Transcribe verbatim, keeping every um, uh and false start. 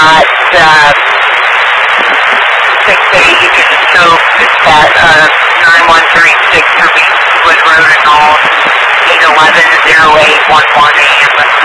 got uh, six eight, you can show that uh, nine one three six for Beechwood Road and all, eight eleven zero eight one one A M.